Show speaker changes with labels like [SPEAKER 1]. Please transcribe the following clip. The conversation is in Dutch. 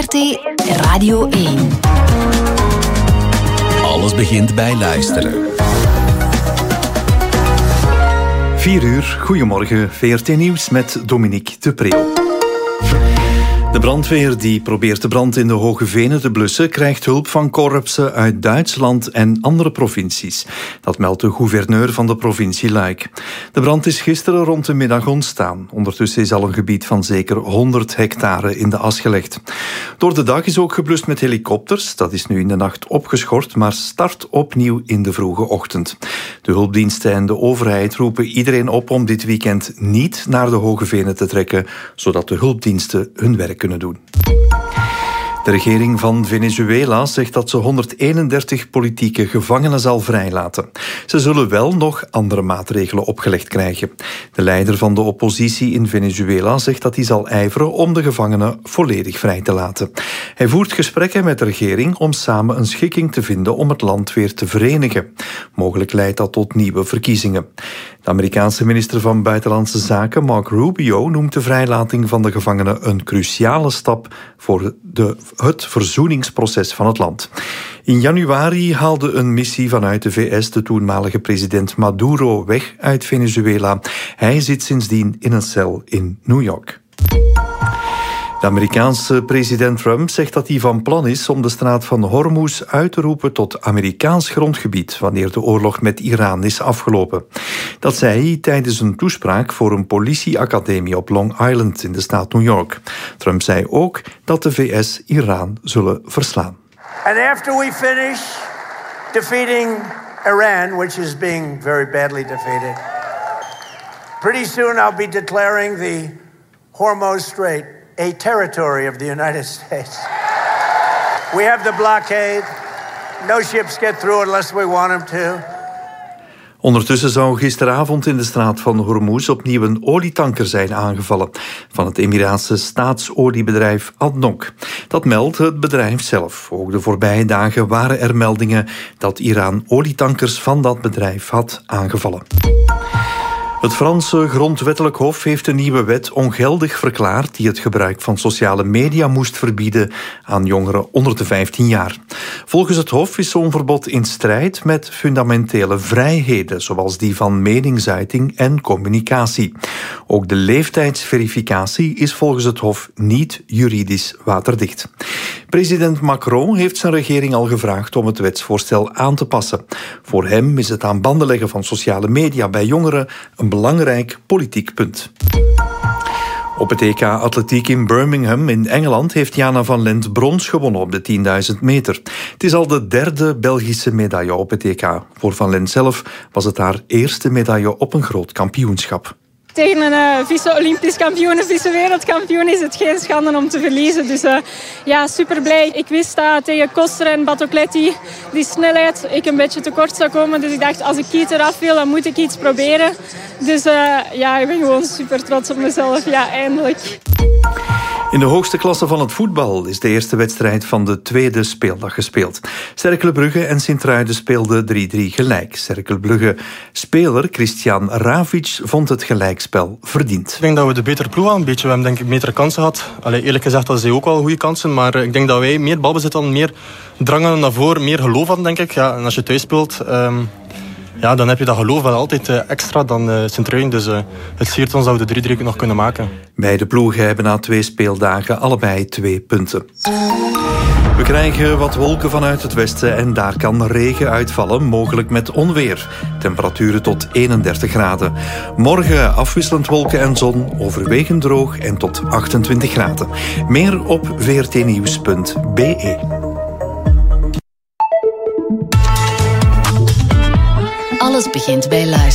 [SPEAKER 1] VRT Radio 1.
[SPEAKER 2] Alles begint bij luisteren.
[SPEAKER 3] 4:00, goedemorgen, VRT Nieuws met Dominique de Preeuw. De brandweer die probeert de brand in de Hoge Venen te blussen krijgt hulp van korpsen uit Duitsland en andere provincies. Dat meldt de gouverneur van de provincie Luik. De brand is gisteren rond de middag ontstaan. Ondertussen is al een gebied van zeker 100 hectare in de as gelegd. Door de dag is ook geblust met helikopters. Dat is nu in de nacht opgeschort, maar start opnieuw in de vroege ochtend. De hulpdiensten en de overheid roepen iedereen op om dit weekend niet naar de Hoge Venen te trekken, zodat de hulpdiensten hun werk kunnen doen. De regering van Venezuela zegt dat ze 131 politieke gevangenen zal vrijlaten. Ze zullen wel nog andere maatregelen opgelegd krijgen. De leider van de oppositie in Venezuela zegt dat hij zal ijveren om de gevangenen volledig vrij te laten. Hij voert gesprekken met de regering om samen een schikking te vinden om het land weer te verenigen. Mogelijk leidt dat tot nieuwe verkiezingen. De Amerikaanse minister van Buitenlandse Zaken, Marco Rubio, noemt de vrijlating van de gevangenen een cruciale stap voor het verzoeningsproces van het land. In januari haalde een missie vanuit de VS de toenmalige president Maduro weg uit Venezuela. Hij zit sindsdien in een cel in New York. De Amerikaanse president Trump zegt dat hij van plan is om de straat van Hormuz uit te roepen tot Amerikaans grondgebied wanneer de oorlog met Iran is afgelopen. Dat zei hij tijdens een toespraak voor een politieacademie op Long Island in de staat New York. Trump zei ook dat de VS Iran zullen verslaan.
[SPEAKER 4] And after we finish defeating Iran, which is being very badly defeated, pretty soon I'll be declaring the Hormuz Strait a territory of the United States. We have the blockade. No ships get through unless we want them to.
[SPEAKER 3] Ondertussen zou gisteravond in de straat van Hormuz opnieuw een olietanker zijn aangevallen van het Emiraatse staatsoliebedrijf ADNOC. Dat meldt het bedrijf zelf. Ook de voorbije dagen waren er meldingen dat Iran olietankers van dat bedrijf had aangevallen. Het Franse grondwettelijk hof heeft een nieuwe wet ongeldig verklaard die het gebruik van sociale media moest verbieden aan jongeren onder de 15 jaar. Volgens het hof is zo'n verbod in strijd met fundamentele vrijheden, zoals die van meningsuiting en communicatie. Ook de leeftijdsverificatie is volgens het hof niet juridisch waterdicht. President Macron heeft zijn regering al gevraagd om het wetsvoorstel aan te passen. Voor hem is het aan banden leggen van sociale media bij jongeren een belangrijk politiek punt. Op het EK Atletiek in Birmingham in Engeland heeft Jana van Lent brons gewonnen op de 10.000 meter. Het is al de derde Belgische medaille op het EK. Voor Van Lent zelf was het haar eerste medaille op een groot kampioenschap.
[SPEAKER 5] Tegen een vice-Olympisch kampioen, een vice-wereldkampioen is het geen schande om te verliezen. Dus ja, super blij. Ik wist dat tegen Koster en Batocletti die snelheid ik een beetje tekort zou komen. Dus ik dacht, als ik iets eraf wil, dan moet ik iets proberen. Dus ja, ik ben gewoon super trots op mezelf. Ja, eindelijk.
[SPEAKER 3] In de hoogste klasse van het voetbal is de eerste wedstrijd van de tweede speeldag gespeeld. Cercle Brugge en Sint-Truiden speelden 3-3 gelijk. Cercle Brugge-speler Christian Ravic vond het gelijkspel verdiend.
[SPEAKER 6] Ik denk dat we de betere ploeg hadden. We hebben denk ik betere kansen gehad. Eerlijk gezegd hadden ze ook wel goede kansen. Maar ik denk dat wij meer balbezit hadden, meer drang hadden naar voren, meer geloof hadden, denk ik. Ja, en als je thuis speelt, ja, dan heb je dat geloof wel altijd extra dan Sint-Truiden. Dus het siert ons dat we de 3-3 nog kunnen maken.
[SPEAKER 3] Beide ploegen hebben na 2 speeldagen allebei 2 punten. We krijgen wat wolken vanuit het westen en daar kan regen uitvallen, mogelijk met onweer. Temperaturen tot 31 graden. Morgen afwisselend wolken en zon, overwegend droog en tot 28 graden. Meer op vrtnieuws.be.
[SPEAKER 1] Alles begint bij luisteren.